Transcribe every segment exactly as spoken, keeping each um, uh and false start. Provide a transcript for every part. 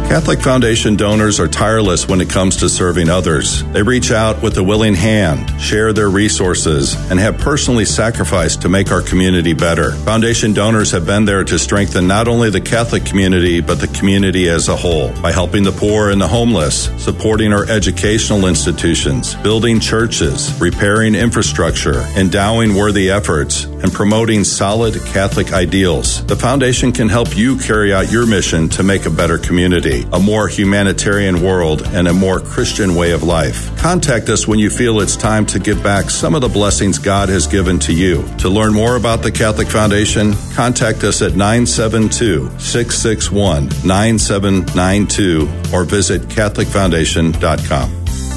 Catholic Foundation donors are tireless when it comes to serving others. They reach out with a willing hand, share their resources, and have personally sacrificed to make our community better. Foundation donors have been there to strengthen not only the Catholic community, but the community as a whole by helping the poor and the homeless, supporting our educational institutions, building churches, repairing infrastructure, endowing worthy efforts, and promoting solid Catholic ideals. The Foundation can help you carry out your mission to make a better community, a more humanitarian world, and a more Christian way of life. Contact us when you feel it's time to give back some of the blessings God has given to you. To learn more about the Catholic Foundation, contact us at nine seven two, six six one, nine seven nine two or visit catholic foundation dot com.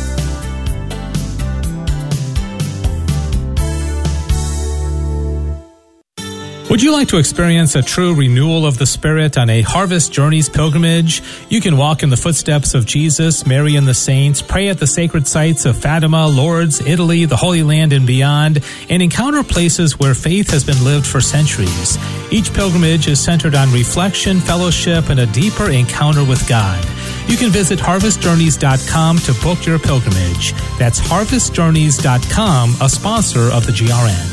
Would you like to experience a true renewal of the Spirit on a Harvest Journeys pilgrimage? You can walk in the footsteps of Jesus, Mary, and the saints, pray at the sacred sites of Fatima, Lourdes, Italy, the Holy Land, and beyond, and encounter places where faith has been lived for centuries. Each pilgrimage is centered on reflection, fellowship, and a deeper encounter with God. You can visit harvest journeys dot com to book your pilgrimage. That's harvest journeys dot com, a sponsor of the G R N.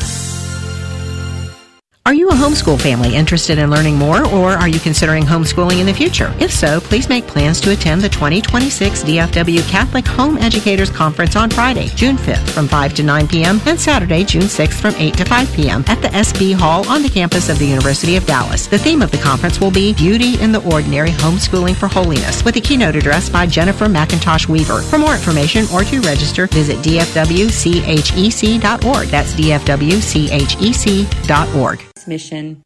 Are you a homeschool family interested in learning more, or are you considering homeschooling in the future? If so, please make plans to attend the twenty twenty-six D F W Catholic Home Educators Conference on Friday, June fifth from five to nine p.m. and Saturday, June sixth from eight to five p.m. at the S B Hall on the campus of the University of Dallas. The theme of the conference will be Beauty in the Ordinary, Homeschooling for Holiness, with a keynote address by Jennifer McIntosh Weaver. For more information or to register, visit d f w c h e c dot org. That's d f w c h e c dot org. Mission.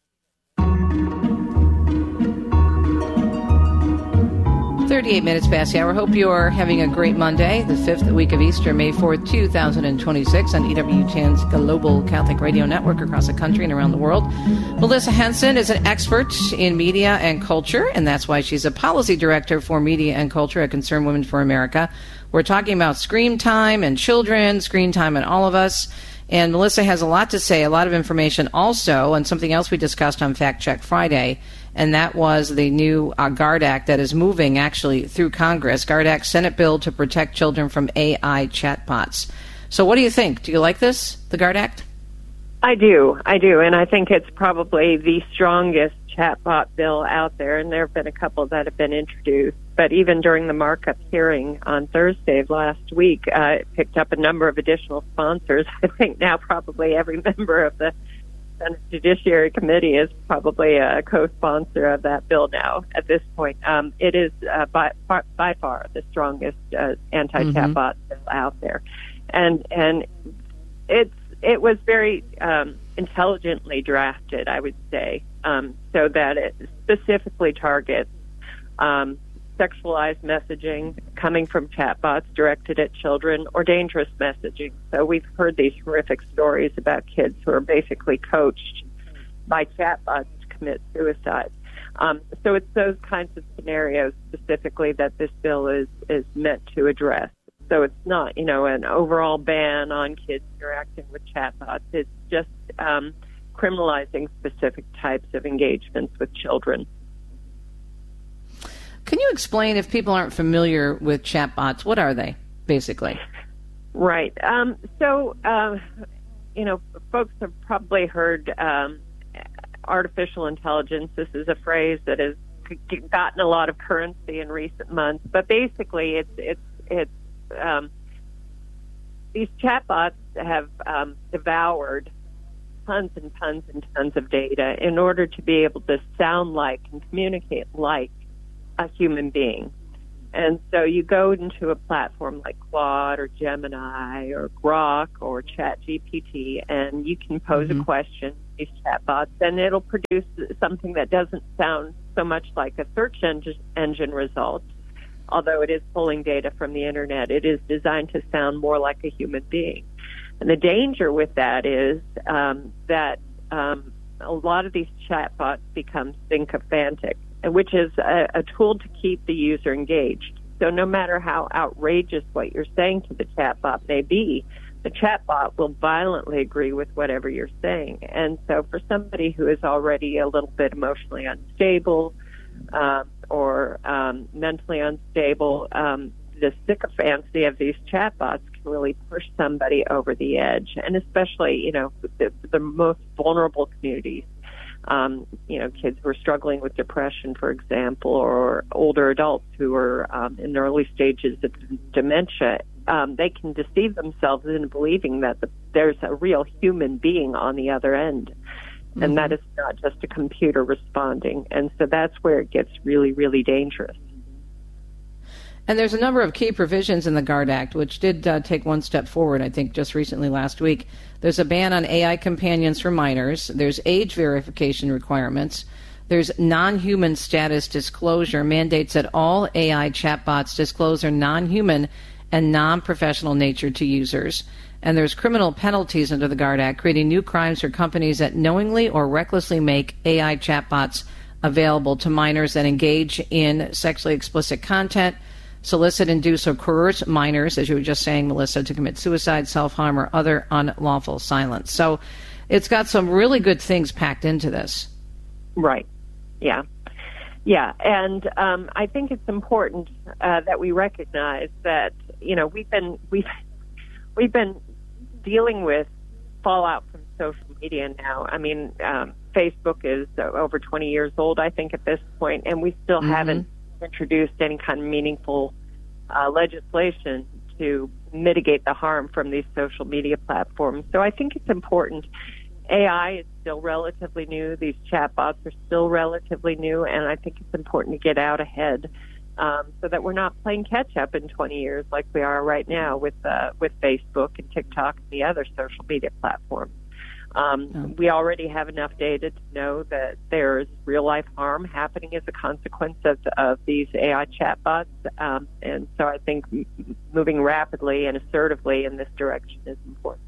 thirty-eight minutes past the hour. Hope you are having a great Monday, the fifth week of Easter, May fourth, two thousand twenty-six, on E W ten's Global Catholic Radio Network across the country and around the world. Melissa Henson is an expert in media and culture, and that's why she's a policy director for media and culture at Concerned Women for America. We're talking about screen time and children, screen time and all of us. And Melissa has a lot to say, a lot of information also, and something else we discussed on Fact Check Friday, and that was the new uh, GUARD Act that is moving actually through Congress. GUARD Act, Senate bill to protect children from A I chatbots. So what do you think? Do you like this, the GUARD Act? I do. I do. And I think it's probably the strongest chatbot bill out there, and there have been a couple that have been introduced. But even during the markup hearing on Thursday of last week, uh, it picked up a number of additional sponsors. I think now probably every member of the Senate Judiciary Committee is probably a co-sponsor of that bill now at this point. Um, it is uh, by, far, by far the strongest uh, anti-chatbot mm-hmm. bill out there. And and it's it was very um, intelligently drafted, I would say, um, so that it specifically targets um, sexualized messaging coming from chatbots directed at children or dangerous messaging. So we've heard these horrific stories about kids who are basically coached by chatbots to commit suicide. Um, so it's those kinds of scenarios specifically that this bill is, is meant to address. So it's not, you know, an overall ban on kids interacting with chatbots. It's just um, criminalizing specific types of engagements with children. Can you explain, if people aren't familiar with chatbots, what are they, basically? Right. Um, so, uh, you know, folks have probably heard um, artificial intelligence. This is a phrase that has gotten a lot of currency in recent months. But basically, it's it's it's um, these chatbots have um, devoured tons and tons and tons of data in order to be able to sound like and communicate like a human being. And so you go into a platform like Claude or Gemini or Grok or ChatGPT, and you can pose mm-hmm. a question to these chatbots, and it'll produce something that doesn't sound so much like a search engine, engine result, although it is pulling data from the internet. It is designed to sound more like a human being. And the danger with that is um, that um, a lot of these chatbots become sycophantic, which is a, a tool to keep the user engaged. So no matter how outrageous what you're saying to the chatbot may be, the chatbot will violently agree with whatever you're saying. And so for somebody who is already a little bit emotionally unstable, um, or um, mentally unstable, um, the sycophancy of these chatbots can really push somebody over the edge, and especially, you know, the, the most vulnerable communities. Um, you know, kids who are struggling with depression, for example, or older adults who are um, in the early stages of dementia. Um, they can deceive themselves into believing that the, there's a real human being on the other end, mm-hmm. and that is not just a computer responding. And so that's where it gets really, really dangerous. And there's a number of key provisions in the GUARD Act, which did uh, take one step forward, I think, just recently last week. There's a ban on A I companions for minors. There's age verification requirements. There's non-human status disclosure, mandates that all A I chatbots disclose their non-human and non-professional nature to users. And there's criminal penalties under the GUARD Act, creating new crimes for companies that knowingly or recklessly make A I chatbots available to minors that engage in sexually explicit content, solicit, induce, or coerce minors, as you were just saying, Melissa, to commit suicide, self-harm, or other unlawful silence. So it's got some really good things packed into this. Right. Yeah. Yeah. And um, I think it's important uh, that we recognize that, you know, we've been we've we've been dealing with fallout from social media now. I mean, um, Facebook is uh, over twenty years old, I think, at this point, and we still mm-hmm. haven't introduced any kind of meaningful uh, legislation to mitigate the harm from these social media platforms. So I think it's important. A I is still relatively new. These chatbots are still relatively new, and I think it's important to get out ahead um, so that we're not playing catch-up in twenty years like we are right now with uh, with Facebook and TikTok and the other social media platforms. Um, oh. We already have enough data to know that there's real-life harm happening as a consequence of, of these A I chatbots, um, and so I think m- moving rapidly and assertively in this direction is important.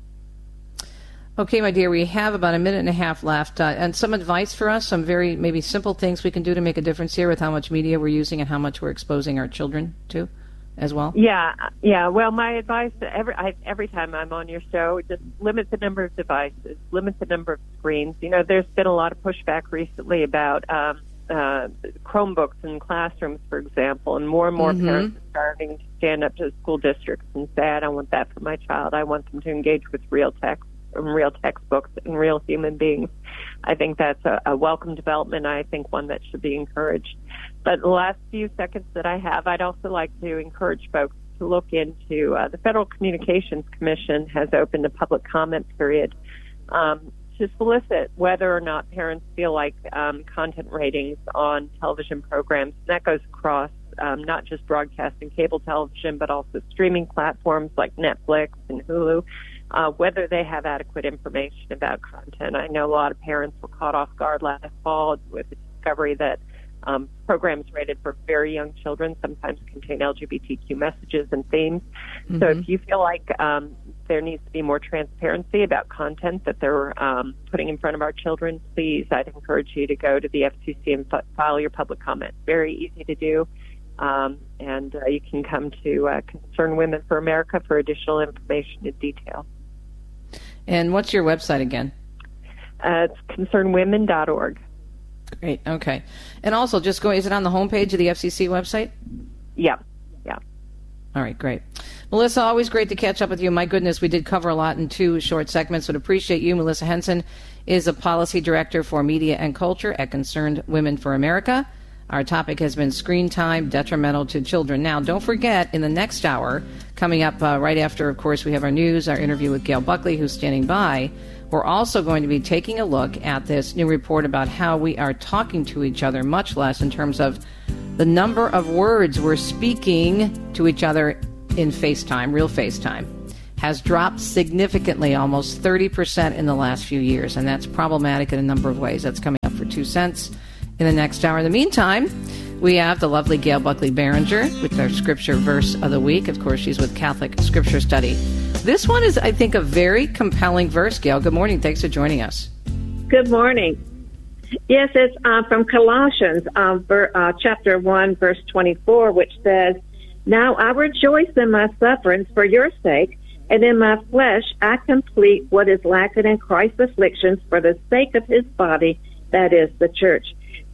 Okay, my dear, we have about a minute and a half left, uh, and some advice for us, some very maybe simple things we can do to make a difference here with how much media we're using and how much we're exposing our children to as well. Yeah, yeah. Well, my advice every I, every time I'm on your show, just limit the number of devices, limit the number of screens. You know, there's been a lot of pushback recently about um, uh, Chromebooks in classrooms, for example, and more and more mm-hmm. parents are starting to stand up to the school districts and say, I don't want that for my child. I want them to engage with real text. real textbooks and real human beings. I think that's a, a welcome development. I think one that should be encouraged. But the last few seconds that I have, I'd also like to encourage folks to look into uh, the Federal Communications Commission has opened a public comment period um, to solicit whether or not parents feel like um, content ratings on television programs. And that goes across um, not just broadcast and cable television, but also streaming platforms like Netflix and Hulu. Uh, whether they have adequate information about content. I know a lot of parents were caught off guard last fall with the discovery that um, programs rated for very young children sometimes contain L G B T Q messages and themes. Mm-hmm. So if you feel like um, there needs to be more transparency about content that they're um, putting in front of our children, please, I'd encourage you to go to the F C C and f- file your public comment. Very easy to do. Um, and uh, you can come to uh, Concerned Women for America for additional information and detail. And what's your website again? Uh, it's concerned women dot org. Great, okay. And also, just go, is it on the homepage of the F C C website? Yeah, yeah. All right, great. Melissa, always great to catch up with you. My goodness, we did cover a lot in two short segments. Would appreciate you. Melissa Henson is a Policy Director for Media and Culture at Concerned Women for America. Our topic has been screen time detrimental to children. Now, don't forget, in the next hour, coming up uh, right after, of course, we have our news, our interview with Gail Buckley, who's standing by, we're also going to be taking a look at this new report about how we are talking to each other, much less in terms of the number of words we're speaking to each other in FaceTime, real FaceTime, has dropped significantly, almost thirty percent in the last few years, and that's problematic in a number of ways. That's coming up for two cents. In the next hour. In the meantime, we have the lovely Gail Buckley Berenger with our scripture verse of the week. Of course, she's with Catholic Scripture Study. This one is, I think, a very compelling verse. Gail, good morning. Thanks for joining us. Good morning. Yes, it's uh, from Colossians, uh, ver, uh, chapter one, verse twenty-four, which says, Now I rejoice in my sufferings for your sake, and in my flesh I complete what is lacking in Christ's afflictions for the sake of his body, that is, the church.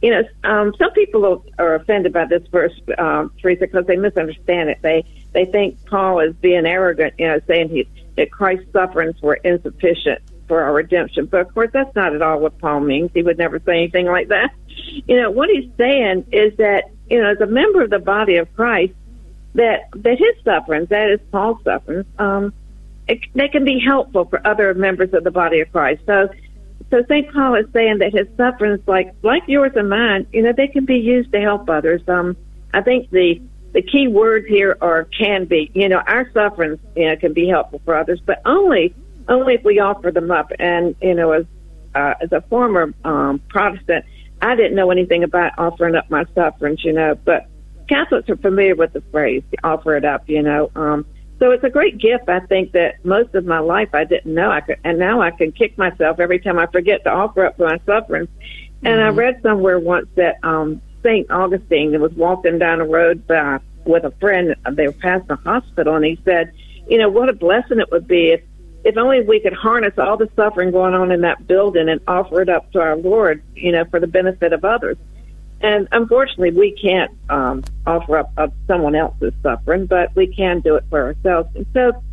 you know, um, some people are offended by this verse, um, Teresa, because they misunderstand it. They they think Paul is being arrogant, you know, saying he, that Christ's sufferings were insufficient for our redemption. But, of course, that's not at all what Paul means. He would never say anything like that. You know, what he's saying is that, you know, as a member of the body of Christ, that that his sufferings, that is Paul's sufferings, um, it, they can be helpful for other members of the body of Christ. So, so Saint Paul is saying that his sufferings, like like yours and mine, you know, they can be used to help others. Um, I think the the key words here are can be. You know, our sufferings, you know, can be helpful for others, but only only if we offer them up. And you know, as uh, as a former um, Protestant, I didn't know anything about offering up my sufferings, you know, but Catholics are familiar with the phrase, offer it up, you know. Um, so it's a great gift, I think, that most of my life I didn't know I could, and now I can kick myself every time I forget to offer up my sufferings. And mm-hmm. I read somewhere once that um, Saint Augustine was walking down a road uh, with a friend. They were passing a hospital, and he said, you know, what a blessing it would be if, if only we could harness all the suffering going on in that building and offer it up to our Lord, you know, for the benefit of others. And unfortunately, we can't um, offer up, up someone else's suffering, but we can do it for ourselves. And so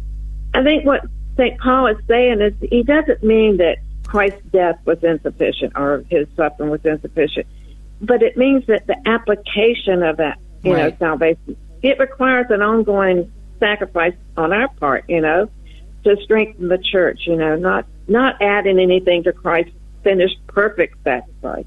I think what Saint Paul is saying is he doesn't mean that Christ's death was insufficient or his suffering was insufficient, but it means that the application of that, you right. know, salvation, it requires an ongoing sacrifice on our part, you know, to strengthen the church, you know, not, not adding anything to Christ's finished perfect sacrifice.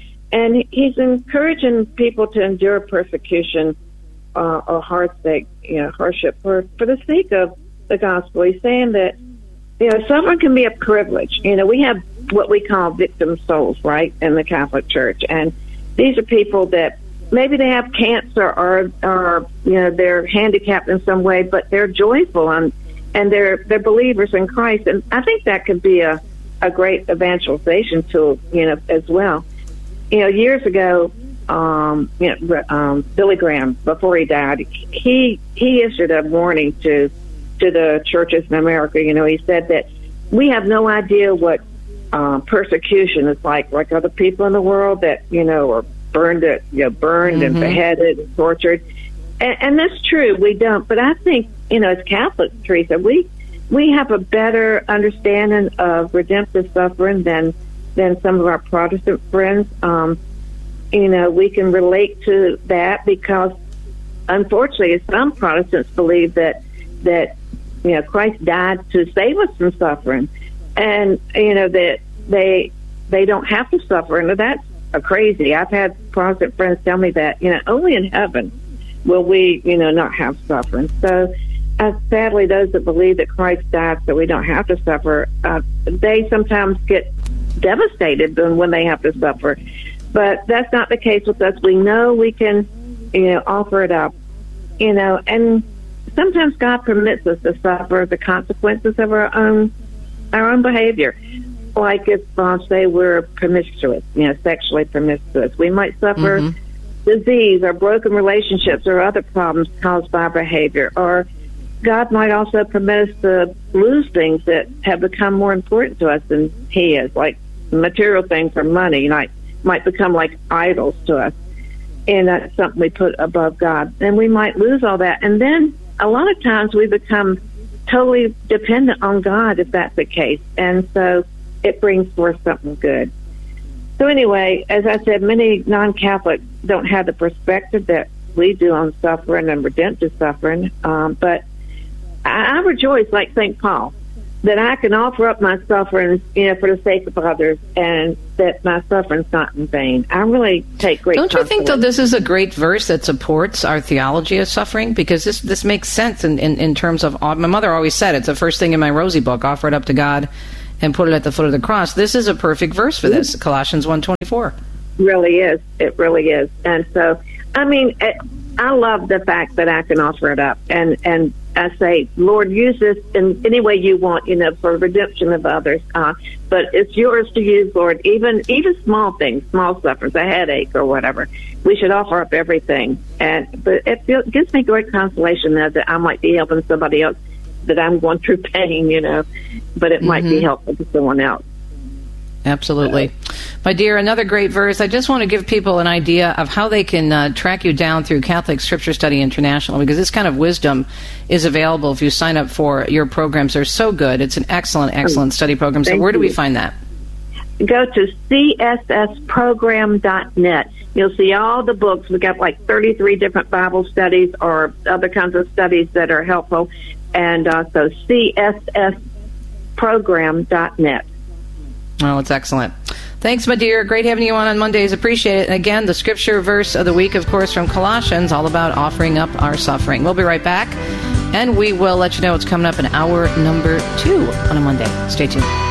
And he's encouraging people to endure persecution uh, or hardship, you know, hardship for, for the sake of the gospel. He's saying that, you know, suffering can be a privilege. You know, we have what we call victim souls, right, in the Catholic Church. And these are people that maybe they have cancer or, or you know, they're handicapped in some way, but they're joyful and, and they're, they're believers in Christ. And I think that could be a, a great evangelization tool, you know, as well. You know, years ago, um, you know, um, Billy Graham, before he died, he he issued a warning to to the churches in America. You know, he said that we have no idea what uh, persecution is like, like other people in the world that you know are burned, you know, burned mm-hmm. and beheaded and tortured. And, and that's true. We don't. But I think, you know, as Catholics, Teresa, we we have a better understanding of redemptive suffering than. than some of our Protestant friends. Um, you know, we can relate to that because, unfortunately, some Protestants believe that, that you know, Christ died to save us from suffering. And, you know, that they they don't have to suffer. And that's a crazy. I've had Protestant friends tell me that, you know, only in heaven will we, you know, not have suffering. So, uh, sadly, those that believe that Christ died so we don't have to suffer, uh, they sometimes get devastated when they have to suffer. But that's not the case with us. We know we can, you know, offer it up, you know, and sometimes God permits us to suffer the consequences of our own our own behavior. Like if, uh, say, we're promiscuous, you know, sexually promiscuous, we might suffer mm-hmm. disease or broken relationships or other problems caused by our behavior. Or God might also permit us to lose things that have become more important to us than He is, like material things or money might might become like idols to us, and that's something we put above God. And we might lose all that, and then a lot of times we become totally dependent on God if that's the case, and so it brings forth something good. So anyway, as I said, many non-Catholics don't have the perspective that we do on suffering and redemptive suffering, um, but I, I rejoice, like Saint Paul, that I can offer up my sufferings, you know, for the sake of others, and that my suffering's not in vain. I really take great Don't you think, though, this is a great verse that supports our theology of suffering? Because this this makes sense in, in, in terms of, my mother always said, it's the first thing in my Rosie book, offer it up to God and put it at the foot of the cross. This is a perfect verse for this, Colossians one twenty-four. Really is. It really is. And so, I mean, it, I love the fact that I can offer it up, and, and I say, Lord, use this in any way you want, you know, for redemption of others. Uh, but it's yours to use, Lord. Even even small things, small sufferings, a headache or whatever. We should offer up everything. And but it feels, gives me great consolation though, that I might be helping somebody else, that I'm going through pain, you know, but it mm-hmm. might be helpful to someone else. Absolutely. My dear, another great verse. I just want to give people an idea of how they can uh, track you down through Catholic Scripture Study International, because this kind of wisdom is available if you sign up for your programs. They're so good. It's an excellent, excellent study program. So Thank where do you. we find that? Go to c s s program dot net. You'll see all the books. We got like thirty-three different Bible studies or other kinds of studies that are helpful. And uh, so c s s program dot net. Oh, it's excellent. Thanks, my dear. Great having you on on Mondays. Appreciate it. And again, the scripture verse of the week, of course, from Colossians, all about offering up our suffering. We'll be right back, and we will let you know what's coming up in hour number two on a Monday. Stay tuned.